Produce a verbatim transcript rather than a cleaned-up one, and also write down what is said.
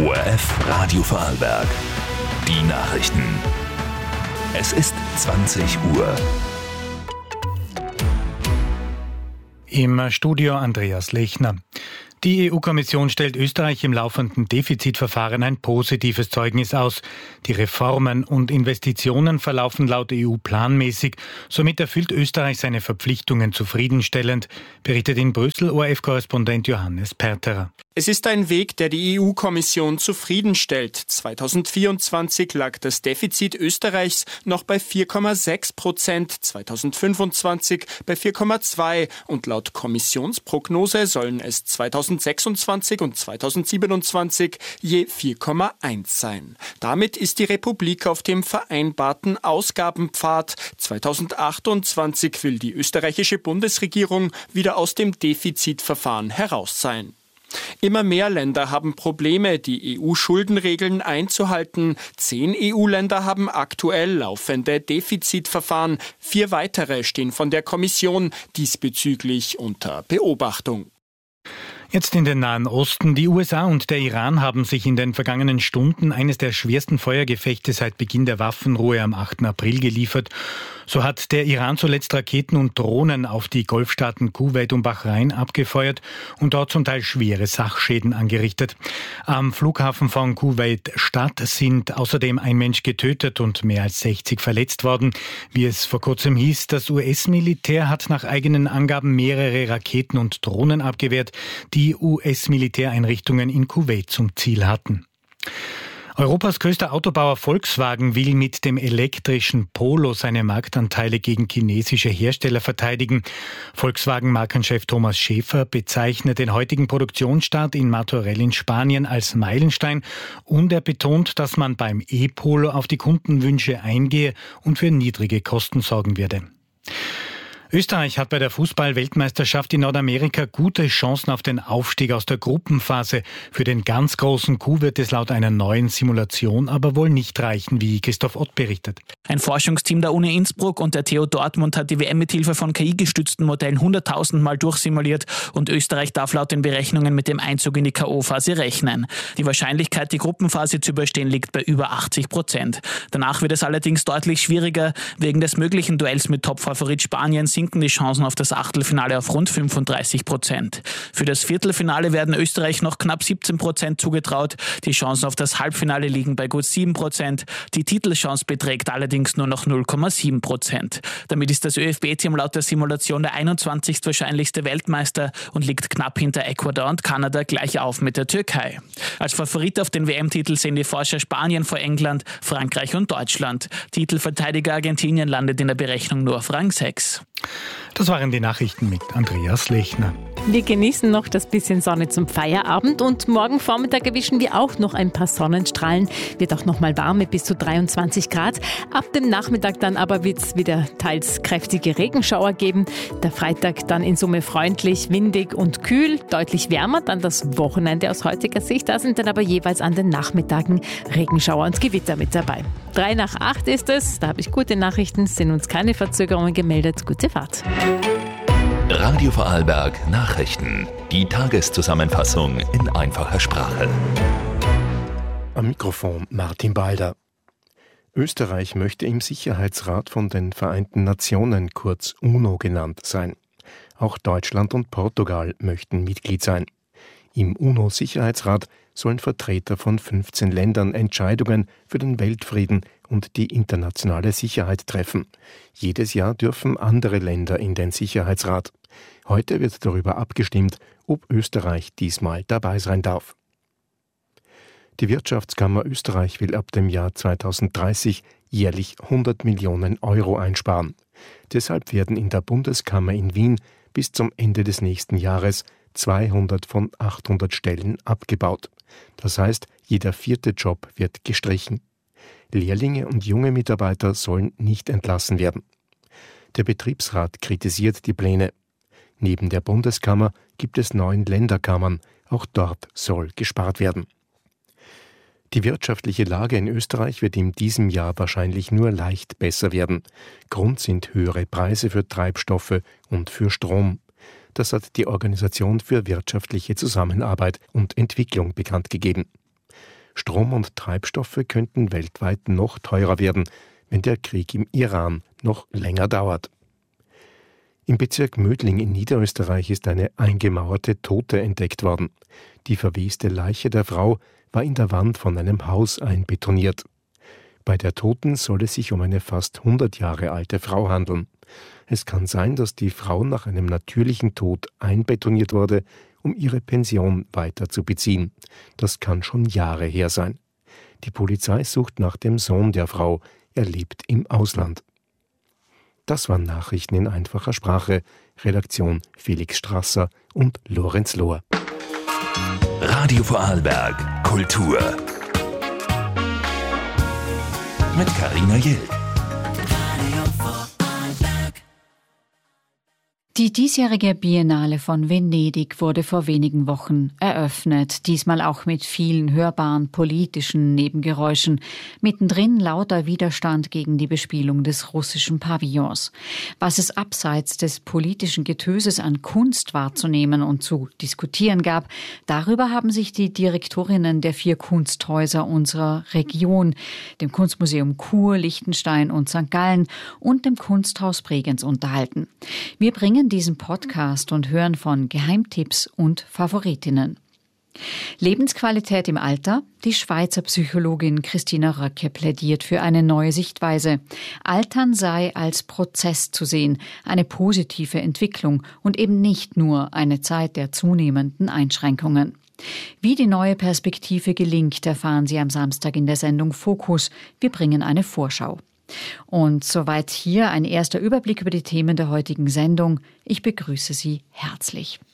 O R F Radio Vorarlberg. Die Nachrichten. Es ist zwanzig Uhr. Im Studio Andreas Lechner. Die E U-Kommission stellt Österreich im laufenden Defizitverfahren ein positives Zeugnis aus. Die Reformen und Investitionen verlaufen laut E U planmäßig. Somit erfüllt Österreich seine Verpflichtungen zufriedenstellend, berichtet in Brüssel O R F-Korrespondent Johannes Perterer. Es ist ein Weg, der die E U-Kommission zufriedenstellt. zweitausendvierundzwanzig lag das Defizit Österreichs noch bei vier Komma sechs Prozent, zweitausendfünfundzwanzig bei vier Komma zwei und laut Kommissionsprognose sollen es zweitausendsechsundzwanzig und zweitausendsiebenundzwanzig je vier Komma eins sein. Damit ist die Republik auf dem vereinbarten Ausgabenpfad. zweitausendzweiundzwanzig will die österreichische Bundesregierung wieder aus dem Defizitverfahren heraus sein. Immer mehr Länder haben Probleme, die E U-Schuldenregeln einzuhalten. Zehn E U-Länder haben aktuell laufende Defizitverfahren. Vier weitere stehen von der Kommission diesbezüglich unter Beobachtung. Jetzt in den Nahen Osten. Die U S A und der Iran haben sich in den vergangenen Stunden eines der schwersten Feuergefechte seit Beginn der Waffenruhe am achten April geliefert. So hat der Iran zuletzt Raketen und Drohnen auf die Golfstaaten Kuwait und Bahrain abgefeuert und dort zum Teil schwere Sachschäden angerichtet. Am Flughafen von Kuwait-Stadt sind außerdem ein Mensch getötet und mehr als sechzig verletzt worden. Wie es vor kurzem hieß, das U S-Militär hat nach eigenen Angaben mehrere Raketen und Drohnen abgewehrt, die U S-Militäreinrichtungen in Kuwait zum Ziel hatten. Europas größter Autobauer Volkswagen will mit dem elektrischen Polo seine Marktanteile gegen chinesische Hersteller verteidigen. Volkswagen-Markenchef Thomas Schäfer bezeichnet den heutigen Produktionsstart in Martorell in Spanien als Meilenstein und er betont, dass man beim E-Polo auf die Kundenwünsche eingehe und für niedrige Kosten sorgen werde. Österreich hat bei der Fußball-Weltmeisterschaft in Nordamerika gute Chancen auf den Aufstieg aus der Gruppenphase. Für den ganz großen Coup wird es laut einer neuen Simulation aber wohl nicht reichen, wie Christoph Ott berichtet. Ein Forschungsteam der Uni Innsbruck und der T U Dortmund hat die W M mit Hilfe von K I-gestützten Modellen hunderttausend Mal durchsimuliert und Österreich darf laut den Berechnungen mit dem Einzug in die K O-Phase rechnen. Die Wahrscheinlichkeit, die Gruppenphase zu überstehen, liegt bei über achtzig Prozent. Danach wird es allerdings deutlich schwieriger. Wegen des möglichen Duells mit Topfavorit Spanien sinken die Chancen auf das Achtelfinale auf rund fünfunddreißig Prozent. Für das Viertelfinale werden Österreich noch knapp siebzehn Prozent zugetraut. Die Chancen auf das Halbfinale liegen bei gut sieben Prozent. Die Titelchance beträgt allerdings nur noch null Komma sieben Prozent. Damit ist das ÖFB-Team laut der Simulation der einundzwanzigste wahrscheinlichste Weltmeister und liegt knapp hinter Ecuador und Kanada gleich auf mit der Türkei. Als Favorit auf den W M-Titel sehen die Forscher Spanien vor England, Frankreich und Deutschland. Titelverteidiger Argentinien landet in der Berechnung nur auf Rang sechs. Das waren die Nachrichten mit Andreas Lechner. Wir genießen noch das bisschen Sonne zum Feierabend und morgen Vormittag erwischen wir auch noch ein paar Sonnenstrahlen. Wird auch noch mal warm mit bis zu dreiundzwanzig Grad. Ab dem Nachmittag dann aber wird es wieder teils kräftige Regenschauer geben. Der Freitag dann in Summe freundlich, windig und kühl, deutlich wärmer. Dann das Wochenende aus heutiger Sicht. Da sind dann aber jeweils an den Nachmittagen Regenschauer und Gewitter mit dabei. Drei nach acht ist es. Da habe ich gute Nachrichten. Es sind uns keine Verzögerungen gemeldet. Gute Fahrt. Radio Vorarlberg Nachrichten. Die Tageszusammenfassung in einfacher Sprache. Am Mikrofon Martin Balder. Österreich möchte im Sicherheitsrat von den Vereinten Nationen, kurz UNO genannt, sein. Auch Deutschland und Portugal möchten Mitglied sein. Im UNO-Sicherheitsrat sollen Vertreter von fünfzehn Ländern Entscheidungen für den Weltfrieden und die internationale Sicherheit treffen. Jedes Jahr dürfen andere Länder in den Sicherheitsrat. Heute wird darüber abgestimmt, ob Österreich diesmal dabei sein darf. Die Wirtschaftskammer Österreich will ab dem Jahr zweitausenddreißig jährlich hundert Millionen Euro einsparen. Deshalb werden in der Bundeskammer in Wien bis zum Ende des nächsten Jahres zweihundert von achthundert Stellen abgebaut. Das heißt, jeder vierte Job wird gestrichen. Lehrlinge und junge Mitarbeiter sollen nicht entlassen werden. Der Betriebsrat kritisiert die Pläne. Neben der Bundeskammer gibt es neun Länderkammern. Auch dort soll gespart werden. Die wirtschaftliche Lage in Österreich wird in diesem Jahr wahrscheinlich nur leicht besser werden. Grund sind höhere Preise für Treibstoffe und für Strom. Das hat die Organisation für wirtschaftliche Zusammenarbeit und Entwicklung bekannt gegeben. Strom und Treibstoffe könnten weltweit noch teurer werden, wenn der Krieg im Iran noch länger dauert. Im Bezirk Mödling in Niederösterreich ist eine eingemauerte Tote entdeckt worden. Die verweste Leiche der Frau war in der Wand von einem Haus einbetoniert. Bei der Toten soll es sich um eine fast hundert Jahre alte Frau handeln. Es kann sein, dass die Frau nach einem natürlichen Tod einbetoniert wurde, um ihre Pension weiter zu beziehen. Das kann schon Jahre her sein. Die Polizei sucht nach dem Sohn der Frau. Er lebt im Ausland. Das waren Nachrichten in einfacher Sprache. Redaktion Felix Strasser und Lorenz Lohr. Radio Vorarlberg Kultur mit Carina Jill. Die diesjährige Biennale von Venedig wurde vor wenigen Wochen eröffnet, diesmal auch mit vielen hörbaren politischen Nebengeräuschen, mittendrin lauter Widerstand gegen die Bespielung des russischen Pavillons. Was es abseits des politischen Getöses an Kunst wahrzunehmen und zu diskutieren gab, darüber haben sich die Direktorinnen der vier Kunsthäuser unserer Region, dem Kunstmuseum Chur, Liechtenstein und Sankt Gallen und dem Kunsthaus Bregenz unterhalten. Wir bringen diesen Podcast und hören von Geheimtipps und Favoritinnen. Lebensqualität im Alter? Die Schweizer Psychologin Christina Röcke plädiert für eine neue Sichtweise. Altern sei als Prozess zu sehen, eine positive Entwicklung und eben nicht nur eine Zeit der zunehmenden Einschränkungen. Wie die neue Perspektive gelingt, erfahren Sie am Samstag in der Sendung Fokus. Wir bringen eine Vorschau. Und soweit hier ein erster Überblick über die Themen der heutigen Sendung. Ich begrüße Sie herzlich.